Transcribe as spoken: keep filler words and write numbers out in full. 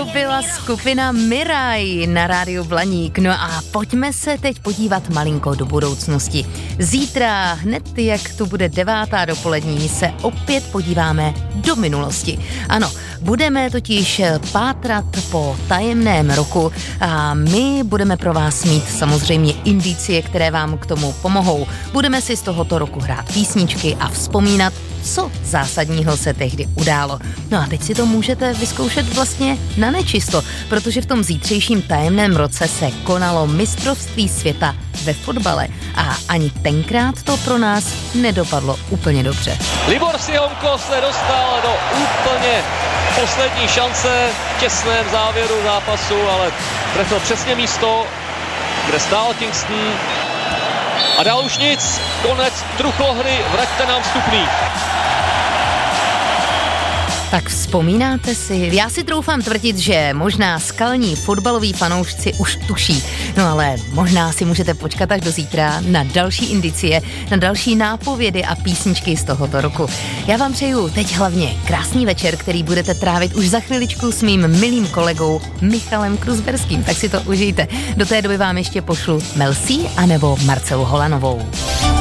To byla skupina Miraj na rádiu Blaník. No a pojďme se teď podívat malinko do budoucnosti. Zítra, hned jak tu bude devátá dopolední, se opět podíváme do minulosti. Ano, budeme totiž pátrat po tajemném roku a my budeme pro vás mít samozřejmě indicie, které vám k tomu pomohou. Budeme si z tohoto roku hrát písničky a vzpomínat, co zásadního se tehdy událo. No a teď si to můžete vyzkoušet vlastně na nečisto, protože v tom zítřejším tajemném roce se konalo mistrovství světa ve fotbale a ani tenkrát to pro nás nedopadlo úplně dobře. Libor Sihomko se dostal do úplně poslední šance v těsném závěru zápasu, ale trefil přesně místo, kde stál Kingston. A dál už nic, konec truchlohry, vraťte nám vstupný. Tak vzpomínáte si? Já si troufám tvrdit, že možná skalní fotbaloví fanoušci už tuší. No ale možná si můžete počkat až do zítra na další indicie, na další nápovědy a písničky z tohoto roku. Já vám přeju teď hlavně krásný večer, který budete trávit už za chviličku s mým milým kolegou Michalem Kruzberským. Tak si to užijte. Do té doby vám ještě pošlu Mel C anebo Marcelu Holanovou.